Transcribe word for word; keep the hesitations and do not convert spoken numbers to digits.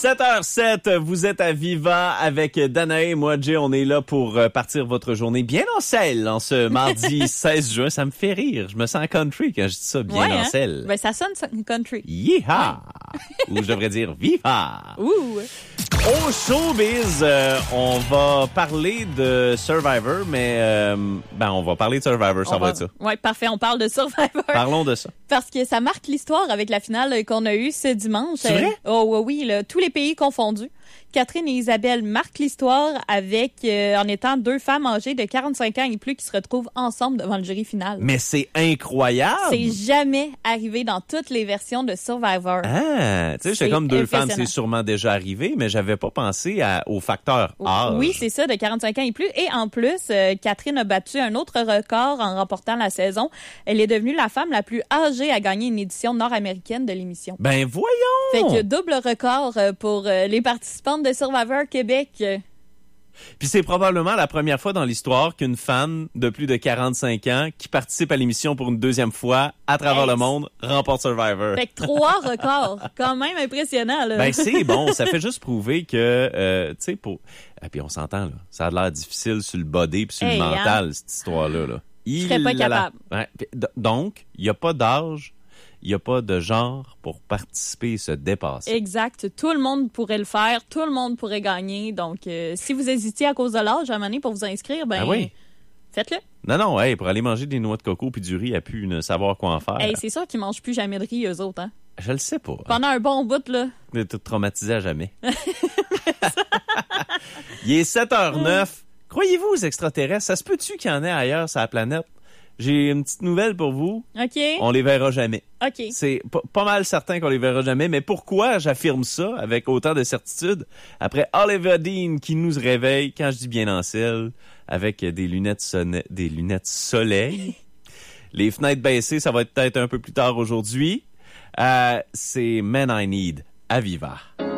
sept heures sept, vous êtes à Viva avec Danae. Moi, Jay, on est là pour partir votre journée bien en selle en ce mardi seize juin. Ça me fait rire. Je me sens country quand je dis ça, bien ouais, en hein? selle. Ben, ça sonne country. Yeehaw! Ouais. Ou je devrais dire Viva! Ouh! Au showbiz, euh, on va parler de Survivor, mais euh, ben on va parler de Survivor, ça on va va être ça. Oui, parfait, on parle de Survivor. Parlons de ça. Parce que ça marque l'histoire avec la finale qu'on a eue ce dimanche. C'est vrai? Oh oui, oui, là, tous les pays confondus. Catherine et Isabelle marquent l'histoire avec euh, en étant deux femmes âgées de quarante-cinq ans et plus qui se retrouvent ensemble devant le jury final. Mais c'est incroyable! C'est jamais arrivé dans toutes les versions de Survivor. Ah, tu sais, j'étais comme deux femmes, c'est sûrement déjà arrivé, mais j'avais pas pensé à, au facteur âge. Oui, c'est ça, de quarante-cinq ans et plus. Et en plus, euh, Catherine a battu un autre record en remportant la saison. Elle est devenue la femme la plus âgée à gagner une édition nord-américaine de l'émission. Ben voyons! Fait que double record pour euh, les participantes de Survivor Québec. Puis c'est probablement la première fois dans l'histoire qu'une femme de plus de quarante-cinq ans qui participe à l'émission pour une deuxième fois à travers hey, le monde remporte Survivor. Fait que trois records, quand même impressionnant là. Ben c'est bon, ça fait juste prouver que euh, tu sais pour et puis on s'entend là, ça a l'air difficile sur le body puis sur hey, le mental hein? Cette histoire là là. Je serais pas capable. Ouais, donc, il y a pas d'âge. Il n'y a pas de genre pour participer et se dépasser. Exact. Tout le monde pourrait le faire. Tout le monde pourrait gagner. Donc, euh, si vous hésitiez à cause de l'âge à un moment donné pour vous inscrire, ben, ah oui. faites-le. Non, non, hey, pour aller manger des noix de coco puis du riz, à pu ne savoir quoi en faire. Hey, c'est sûr qu'ils ne mangent plus jamais de riz, eux autres. Hein? Je le sais pas. Pendant hein. un bon bout, là. De tout traumatisé à jamais. Il est sept heures neuf. Croyez-vous aux extraterrestres? Ça se peut-tu qu'il y en ait ailleurs sur la planète? J'ai une petite nouvelle pour vous. OK. On les verra jamais. OK. C'est p- pas mal certain qu'on les verra jamais. Mais pourquoi j'affirme ça avec autant de certitude? Après Olivia Dean qui nous réveille, quand je dis bien en selle, avec des lunettes, sonne- des lunettes soleil. Les fenêtres baissées, ça va être peut-être un peu plus tard aujourd'hui. Euh, c'est Men I Need à Viva.